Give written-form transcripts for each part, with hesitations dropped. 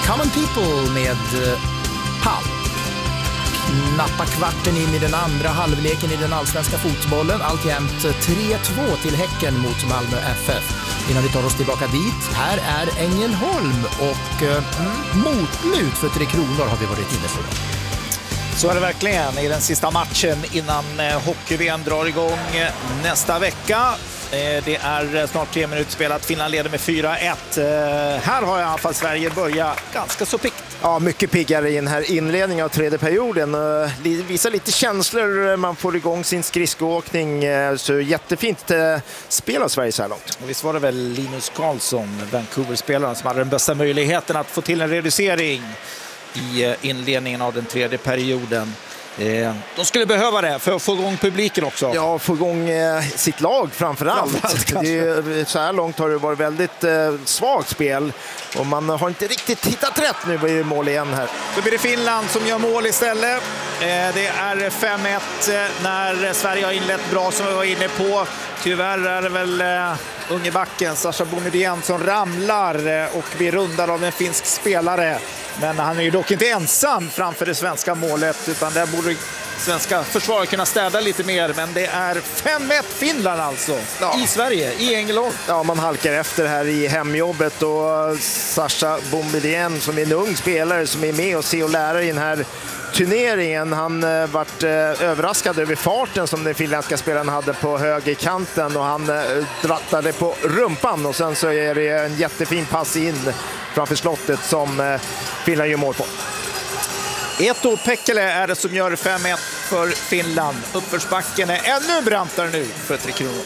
Common People med Pall. Knappa kvarten in i den andra halvleken i den allsvenska fotbollen. Alltjämt 3-2 till Häcken mot Malmö FF. Innan vi tar oss tillbaka dit, här är Ängelholm och motlut för 3 kronor har vi varit inne på. Så är det verkligen i den sista matchen innan hockey-VM drar igång nästa vecka. Det är snart 3 minuter spelat. Finland leder med 4-1. Här har i alla fall Sverige börjat ganska så piggt. Ja, mycket piggare i den här inledningen av tredje perioden. Visar lite känslor, man får igång sin skridskoåkning. Så jättefint spel av Sverige så här långt. Och visst var det väl Linus Karlsson, Vancouver-spelaren, som hade den bästa möjligheten att få till en reducering i inledningen av den tredje perioden. De skulle behöva det för att få igång publiken också. Ja, få igång sitt lag framförallt. Så här långt har det varit väldigt svagt spel. Och man har inte riktigt hittat rätt nu i mål igen här. Så blir det Finland som gör mål istället. Det är 5-1 när Sverige har inlett bra som vi var inne på. Tyvärr är det väl unge backen Sasha Boumedienne som ramlar och blir rundad av en finsk spelare. Men han är ju dock inte ensam framför det svenska målet, utan där borde svenska försvaret kunna städa lite mer. Men det är 5-1 Finland alltså, i Sverige, i Ängelholm. Ja, man halkar efter här i hemjobbet och Sasha Boumedienne som är en ung spelare som är med och ser och lära i den här turneringen. Han vart överraskad över farten som den finländska spelaren hade på högerkanten och han drattade på rumpan och sen så är det en jättefin pass in framför slottet som Finland gör mål på. Eto Pekkele är det som gör 5-1 för Finland. Uppförsbacken är ännu brantare nu för 3 kronor.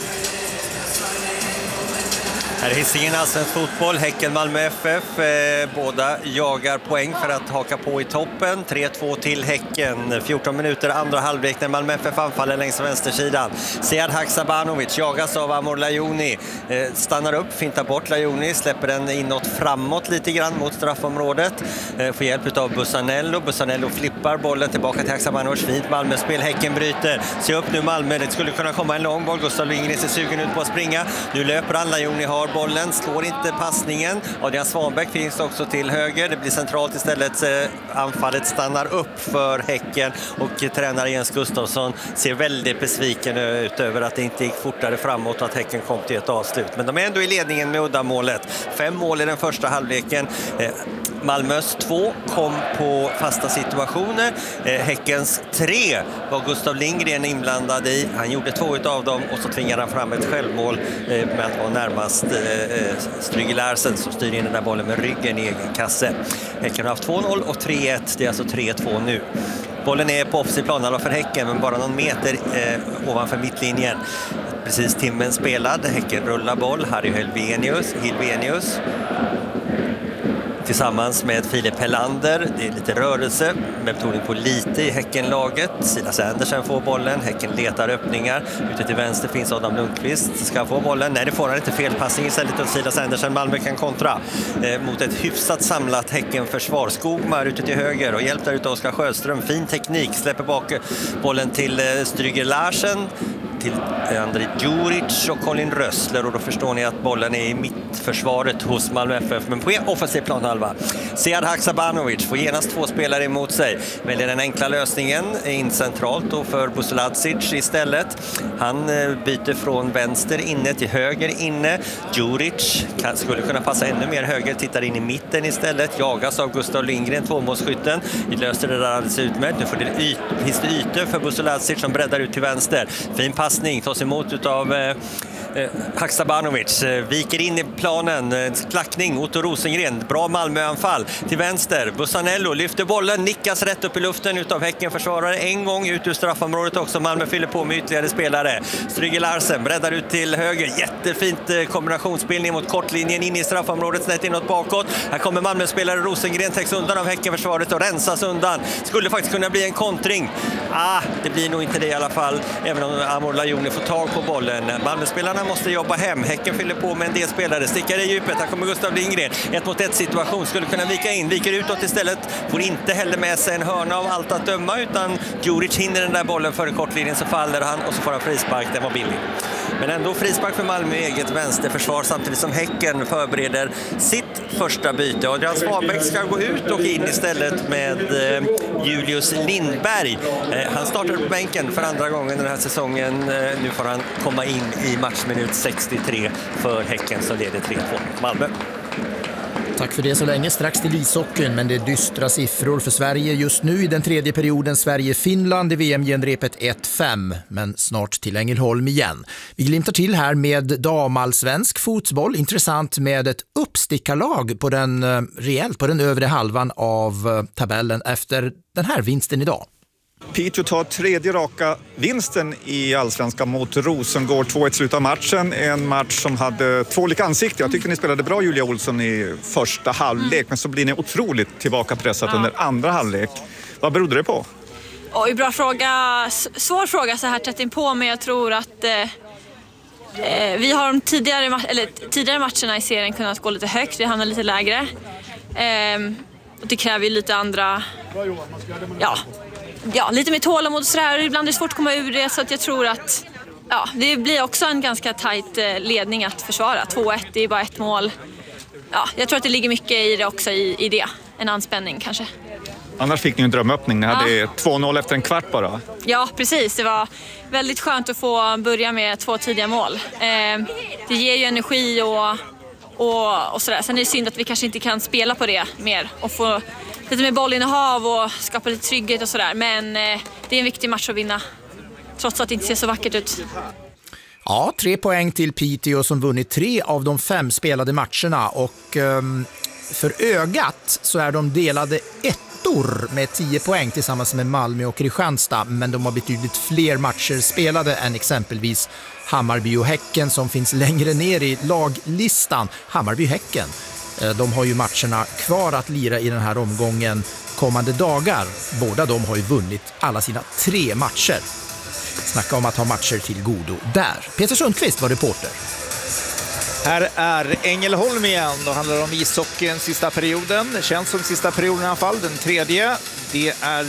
Här är Hisingen, allsvensk fotboll, Häcken, Malmö FF. Båda jagar poäng för att haka på i toppen. 3-2 till Häcken. 14 minuter andra halvlek när Malmö FF anfaller längs vänstersidan. Sead Haksabanovic jagas av Amor Lajoni. Stannar upp, fintar bort Lajoni, släpper den inåt framåt lite grann mot straffområdet. Får hjälp av Bussanello. Bussanello flippar bollen tillbaka till Haksabanovic. Fint Malmö-spel, Häcken bryter. Se upp nu Malmö, det skulle kunna komma en lång boll. Gustav Lindgren ser sugen ut på att springa. Nu löper han, Lajoni har bollen, slår inte passningen. Adrian Svanbäck finns också till höger. Det blir centralt istället. Anfallet stannar upp för Häcken och tränare Jens Gustafsson ser väldigt besviken ut över att det inte gick fortare framåt och att Häcken kom till ett avslut. Men de är ändå i ledningen med uddamålet. 5 mål i den första halvleken. Malmös 2 kom på fasta situationer. Häckens 3 var Gustav Lindgren inblandad i. Han gjorde 2 av dem och så tvingade han fram ett självmål med att vara närmast Stryger Larsen som styr in den där bollen med ryggen i egen kasse. Häcken har haft 2-0 och 3-1. Det är alltså 3-2 nu. Bollen är på offensiv plan för Häcken men bara någon meter ovanför mittlinjen. Precis timmen spelad. Häcken rullar boll. Harry Hilvenius tillsammans med Filip Hellander. Det är lite rörelse med betoning på lite i Häckenlaget. Silas Andersen får bollen. Häcken letar öppningar. Ute till vänster finns Adam Lundqvist. Ska få bollen. Nej, det får han inte. Felpassning istället av Silas Andersen. Malmö kan kontra mot ett hyfsat samlat Häckenförsvar. Skogmar ute till höger och hjälp där utav Oskar Sjöström. Fin teknik. Släpper bak bollen till Stryger Larsen. Till Andrei Djuric och Colin Rössler och då förstår ni att bollen är i mittförsvaret hos Malmö FF men på offensiv planhalva. Sead Haksabanovic får genast 2 spelare emot sig. Väljer den enkla lösningen in centralt och för Busuladzic istället. Han byter från vänster inne till höger inne. Djuric skulle kunna passa ännu mer höger, tittar in i mitten istället. Jagas av Gustav Lindgren, 2-målsskytten. Vi löste det där alldeles utmärkt. Nu får det ytor för Busuladzic som breddar ut till vänster. Fin passning tas emot av Haksabanovic, viker in i planen, klackning, Otto Rosengren, bra Malmöanfall till vänster, Bussanello lyfter bollen, nickas rätt upp i luften utav Häckenförsvarare en gång ut ur straffområdet också. Malmö fyller på med ytterligare spelare. Stryger Larsen breddar ut till höger, jättefint kombinationsspelning mot kortlinjen in i straffområdet, snett inåt bakåt. Här kommer Malmö-spelare Rosengren, täcks undan av Häckenförsvaret och rensas undan. Skulle faktiskt kunna bli en kontring. Det blir nog inte det i alla fall, även om Amor Lajoni får tag på bollen. Malmö-spelarna måste jobba hem. Häcken fyller på med en del spelare. Stickar i djupet. Här kommer Gustav Lindgren. 1-mot-1 situation. Skulle kunna vika in. Viker utåt istället. Får inte heller med sig en hörna av allt att döma utan Djuric hinner den där bollen före kortlinjen så faller han och så får han frispark. Den var billig. Men ändå frispark för Malmö i eget vänsterförsvar samtidigt som Häcken förbereder sitt första byte. Adrian Svanbäck ska gå ut och in istället med Julius Lindberg. Han startar på bänken för andra gången den här säsongen. Nu får han komma in i matchminut 63 för Häcken som leder 3-2 Malmö. Tack för det så länge. Strax till ishockeyn, men det är dystra siffror för Sverige just nu i den tredje perioden. Sverige-Finland i VM-genrepet 1-5, men snart till Ängelholm igen. Vi glimtar till här med damallsvensk fotboll. Intressant med ett uppstickarlag på den rejält på den övre halvan av tabellen efter den här vinsten idag. Piteå tar tredje raka vinsten i allsvenskan mot Rosengård. 2-1 slut av matchen. En match som hade två olika ansikten. Jag tyckte ni spelade bra, Julia Olsson, i första halvlek. Men så blir ni otroligt tillbakapressat under andra halvlek. Vad berodde det på? Oj, bra fråga. Svår fråga så här tätt in på, men jag tror att vi har de tidigare matcherna i serien kunnat gå lite högt. Vi hamnar lite lägre. Och det kräver ju lite andra... Ja, lite mer tålamod och sådär. Ibland är det svårt att komma ur det, så att jag tror att det blir också en ganska tajt ledning att försvara. 2-1, det är bara ett mål. Ja, jag tror att det ligger mycket i det också, i det. En anspänning kanske. Annars fick ni en drömöppning. Ni hade 2-0 efter en kvart bara. Ja, precis. Det var väldigt skönt att få börja med 2 tidiga mål. Det ger ju energi och sådär. Sen är det synd att vi kanske inte kan spela på det mer och få lite mer bollinnehav och skapa lite trygghet och sådär. Men det är en viktig match att vinna, trots att det inte ser så vackert ut. Ja, 3 poäng till Piteå som vunnit 3 av de 5 spelade matcherna. Och för ögat så är de delade ettor med 10 poäng tillsammans med Malmö och Kristianstad. Men de har betydligt fler matcher spelade än exempelvis Hammarby och Häcken som finns längre ner i laglistan. Hammarby och Häcken. De har ju matcherna kvar att lira i den här omgången kommande dagar. Båda de har ju vunnit alla sina 3 matcher. Snacka om att ha matcher till godo där. Peter Sundqvist var reporter. Här är Ängelholm igen. Då handlar det om ishockeyn sista perioden. Det känns som sista perioden i alla fall. Den tredje. Det är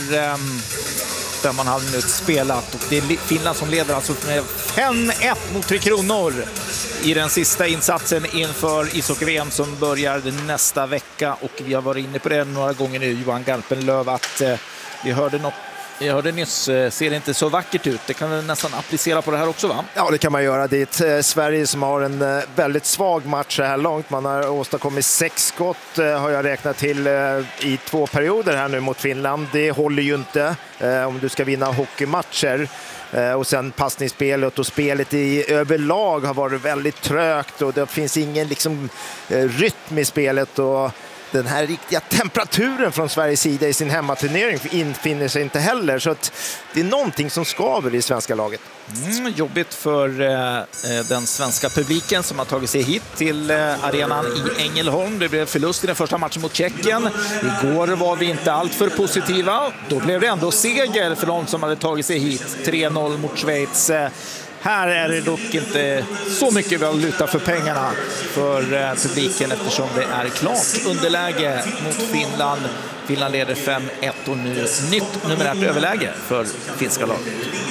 5,5 minuter spelat. Och det är Finland som leder alltså med 5-1 mot 3 Kronor i den sista insatsen inför ishockey-VM som börjar nästa vecka. Och vi har varit inne på det några gånger nu, Johan Garpenlöv, att vi hörde nyss, ser inte så vackert ut. Det kan vi nästan applicera på det här också, va? Ja, det kan man göra. Det är ett Sverige som har en väldigt svag match så här långt. Man har åstadkommit 6 skott, har jag räknat till, i 2 perioder här nu mot Finland. Det håller ju inte om du ska vinna hockeymatcher. Och sen passningsspelet och spelet i överlag har varit väldigt trögt och det finns ingen rytm i spelet, och den här riktiga temperaturen från Sveriges sida i sin hemmaturnering infinner sig inte heller, så att det är någonting som skaver i svenska laget. Jobbigt för den svenska publiken som har tagit sig hit till arenan i Ängelholm. Det blev förlust i den första matchen mot Tjeckien. Igår var vi inte allt för positiva. Då blev det ändå seger för de som hade tagit sig hit. 3-0 mot Schweiz. Här är det dock inte så mycket valuta för pengarna för publiken, eftersom det är klart underläge mot Finland. Finland leder 5-1 och nu nytt numerärt överläge för finska laget.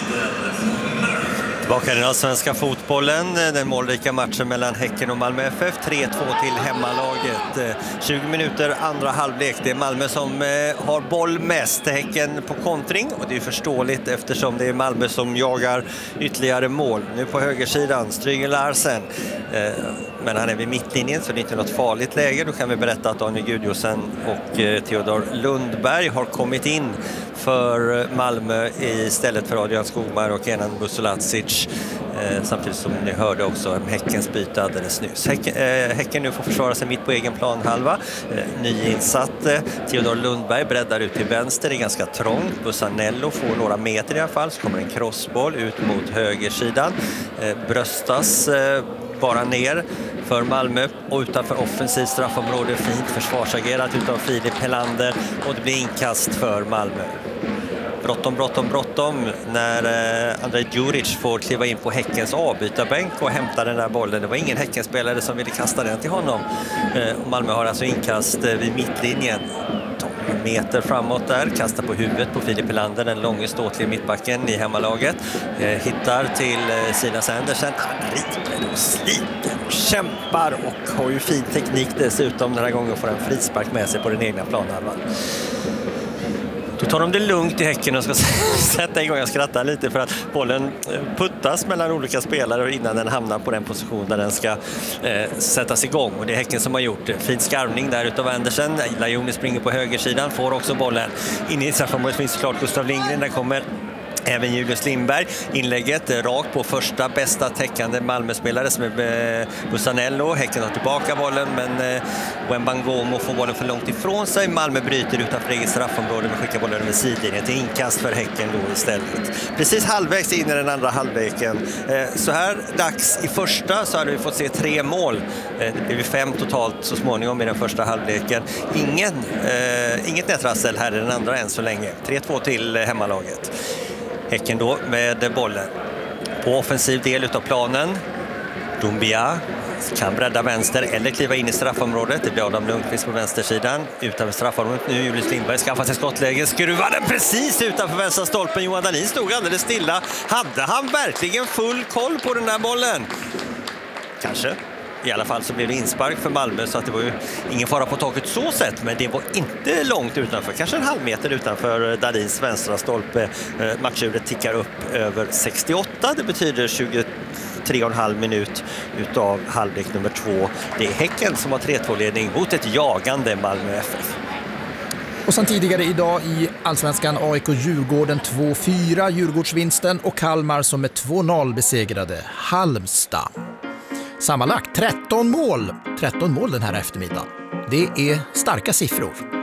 Tillbaka i den svenska fotbollen, den målrika matchen mellan Häcken och Malmö FF, 3-2 till hemmalaget. 20 minuter andra halvlek, det är Malmö som har boll mest, Häcken på kontring, och det är förståeligt eftersom det är Malmö som jagar ytterligare mål. Nu på högersidan, Stryger Larsen, men han är vid mittlinjen så det är inte något farligt läge. Då kan vi berätta att Daniel Gudjosen och Theodor Lundberg har kommit in för Malmö istället för Adrian Skogmar och Kenan Busolacic. Samtidigt som ni hörde också Häckens byte alldeles nyss. Häcken nu får försvara sig mitt på egen planhalva. Nyinsatt Theodor Lundberg breddar ut till vänster. Det är ganska trångt. Bussanello får några meter i alla fall. Så kommer en crossboll ut mot högersidan. Bröstas bara ner för Malmö och utanför offensivt straffområde. Fint försvarsagerat utav Filip Helander och det blir inkast för Malmö. Bråttom när Andrej Djuric får kliva in på Häckens avbytarbänk och hämta den där bollen. Det var ingen Häckenspelare som ville kasta den till honom. Malmö har alltså inkast vid mittlinjen. meter framåt där, kastar på huvudet på Filip Helander, den långa ståtliga mittbacken i hemmalaget. Hittar till Silas Andersen. Han rider och sliter och kämpar och har ju fin teknik dessutom. Den här gången får en frispark med sig på den egna planhalvan. Då tar de det lugnt i Häcken och ska sätta igång. Jag skrattar lite för att bollen puttas mellan olika spelare innan den hamnar på den position där den ska sättas igång. Och det är Häcken som har gjort fin skarvning där utav Andersen. Lajoni springer på högersidan, får också bollen. Inne i straffområdet finns klart Gustav Lindgren. Där kommer även Julius Lindberg. Inlägget rakt på första bästa täckande Malmö-spelare som är Busanello. Häcken har tillbaka bollen, men Wembangomo får bollen för långt ifrån sig. Malmö bryter utanför eget straffområde och skickar bollen över sidlinjen till inkast för Häcken då istället. Precis halvvägs in i den andra halvleken. Så här dags i första så hade vi fått se 3 mål. Det blev 5 totalt så småningom i den första halvleken. Inget nätrassel här i den andra än så länge. 3-2 till hemmalaget. Häcken då med bollen på offensiv del utav planen. Doumbia kan bredda vänster eller kliva in i straffområdet. Det blir Adam Lundqvist på vänstersidan. Utanför straffområdet nu Julius Lindberg skaffar sig skottläge. Skruvar den precis utanför vänstra stolpen. Johan Dahlin stod alldeles stilla. Hade han verkligen full koll på den där bollen? Kanske. I alla fall så blev det inspark för Malmö, så att det var ju ingen fara på taket så sett, men det var inte långt utanför, kanske en halv meter utanför Dahlins vänstra stolpe. Matchuret tickar upp över 68, det betyder 23,5 minut utav halvlek nummer 2. Det är Häcken som har 3-2-ledning mot ett jagande Malmö FF. Och sen tidigare idag i Allsvenskan AIK-Djurgården 2-4, Djurgårdsvinsten, och Kalmar som med 2-0 besegrade Halmstad. Sammanlagt 13 mål den här eftermiddagen. Det är starka siffror.